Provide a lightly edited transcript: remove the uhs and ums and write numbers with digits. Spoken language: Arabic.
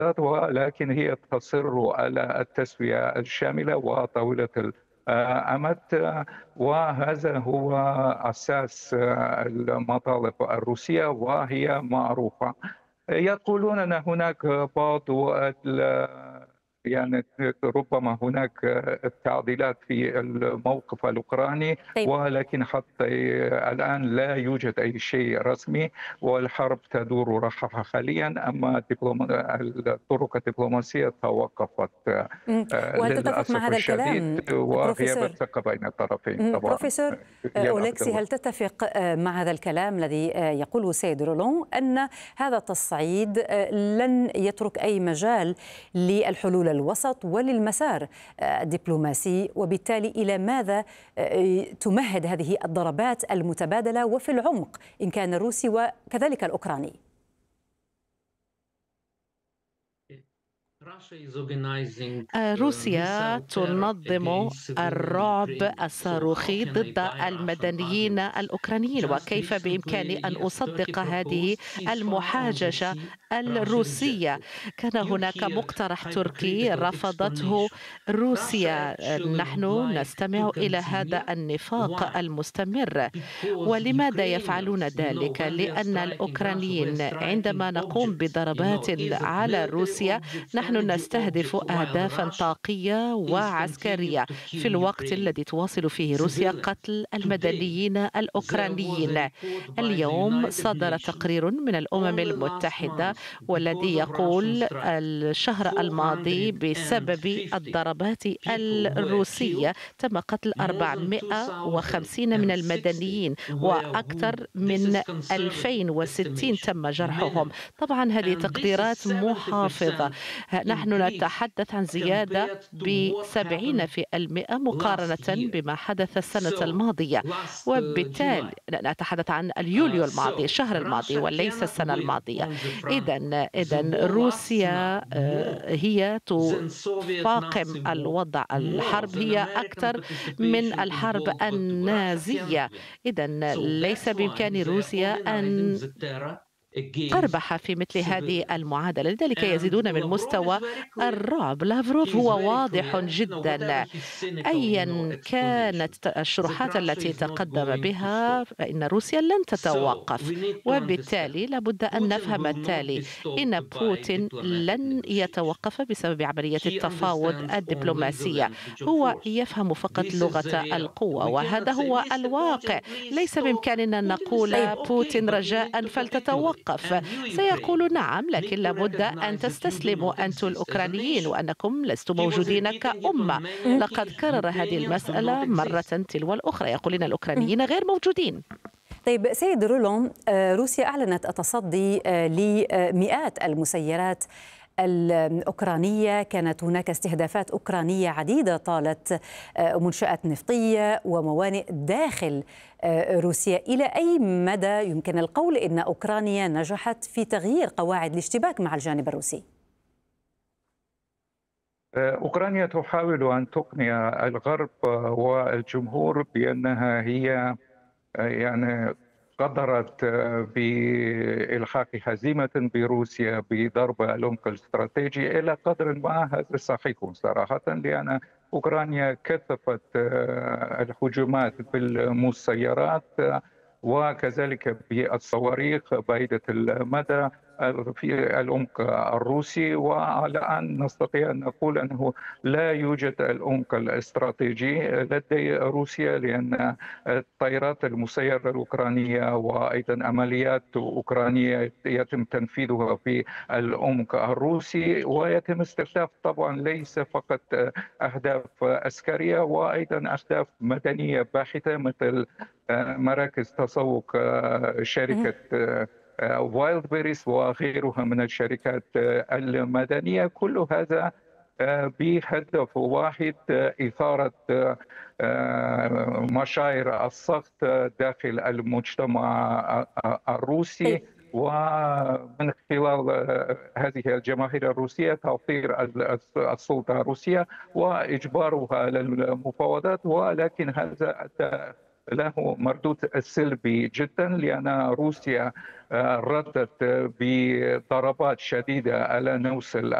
ولكن هي تصر على التسوية الشاملة وطويلة الأمد، وهذا هو أساس المطالب الروسية وهي معروفة. يقولون أن هناك بعض يعني ربما هناك تعديلات في الموقف الأوكراني، طيب. ولكن حتى الآن لا يوجد أي شيء رسمي، والحرب تدور رحاها حاليا. أما الطرق الدبلوماسية توقفت وهل تتفق للأسف مع هذا الشديد، الكلام وغياب بروفيسور؟ الثقة بين الطرفين طبعا بروفيسور هي أولكسي، الأفضل. هل تتفق مع هذا الكلام الذي يقوله سيد رولون أن هذا التصعيد لن يترك أي مجال للحلول الوسط وللمسار الدبلوماسي، وبالتالي إلى ماذا تمهد هذه الضربات المتبادلة وفي العمق إن كان الروسي وكذلك الأوكراني؟ روسيا تنظم الرعب الصاروخي ضد المدنيين الأوكرانيين، وكيف بإمكاني أن أصدق هذه المحاججة الروسية؟ كان هناك مقترح تركي رفضته روسيا. نحن نستمع إلى هذا النفاق المستمر. ولماذا يفعلون ذلك؟ لأن الأوكرانيين عندما نقوم بضربات على روسيا نحن نستهدف أهدافا طاقية وعسكرية في الوقت الذي تواصل فيه روسيا قتل المدنيين الأوكرانيين. اليوم صدر تقرير من الأمم المتحدة والذي يقول الشهر الماضي بسبب الضربات الروسية تم قتل 450 من المدنيين، وأكثر من 2060 تم جرحهم. طبعا هذه تقديرات محافظة. نحن نتحدث عن زيادة ب70% مقارنة بما حدث السنة الماضية، وبالتالي نتحدث عن اليوليو الماضي، الشهر الماضي وليس السنة الماضية. إذن روسيا هي تفاقم الوضع. الحرب هي أكثر من الحرب النازية. إذن ليس بإمكان روسيا أن تربح في مثل هذه المعادلة، لذلك يزيدون من مستوى الرعب. لافروف هو واضح جدا، أيا كانت الشروحات التي تقدم بها فإن روسيا لن تتوقف، وبالتالي لابد أن نفهم التالي: إن بوتين لن يتوقف بسبب عملية التفاوض الدبلوماسية. هو يفهم فقط لغة القوة، وهذا هو الواقع. ليس بإمكاننا أن نقول بوتين رجاء فلتتوقف. سيقول نعم، لكن لابد أن تستسلموا أنتم الأوكرانيين وأنكم لستم موجودين كأمة. لقد كرر هذه المسألة مرة تلو الأخرى، يقولون الأوكرانيين غير موجودين. طيب سيد رولون، روسيا أعلنت التصدي لمئات المسيرات الأوكرانية. كانت هناك استهدافات أوكرانية عديدة طالت منشآت نفطية وموانئ داخل روسيا. إلى أي مدى يمكن القول إن أوكرانيا نجحت في تغيير قواعد الاشتباك مع الجانب الروسي؟ أوكرانيا تحاول أن تقنع الغرب والجمهور بأنها هي يعني قدرت بإلحاق هزيمة بروسيا بضرب العمق الاستراتيجي. إلى قدر ما هذا صحيح صراحة، لأن أوكرانيا كثفت الهجومات بالمسيرات وكذلك بالصواريخ بعيدة المدى في العمق الروسي. والآن نستطيع أن نقول أنه لا يوجد العمق الاستراتيجي لدي روسيا، لأن الطائرات المسيرة الأوكرانية وأيضا عمليات أوكرانية يتم تنفيذها في العمق الروسي، ويتم استهداف طبعا ليس فقط أهداف عسكرية وأيضا أهداف مدنية باحتة، مثل مراكز تسوق شركة وايلد بيريس وغيرها من الشركات المدنية. كل هذا بهدف واحد: إثارة مشاعر السخط داخل المجتمع الروسي، ومن خلال هذه الجماهير الروسية توفير السلطة الروسية وإجبارها على المفاوضات. ولكن هذا أدى له مردود سلبي جدا، لأن روسيا ردت بضربات شديدة على نوصل